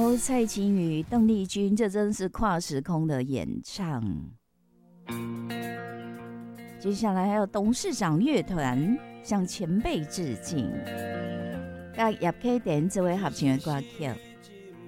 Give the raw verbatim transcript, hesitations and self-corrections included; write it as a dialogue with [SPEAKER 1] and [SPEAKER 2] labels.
[SPEAKER 1] 由蔡琴与邓丽君，这真是跨时空的演唱。接下来还有董事长乐团向前辈致敬，甲叶启田这位合唱的歌曲。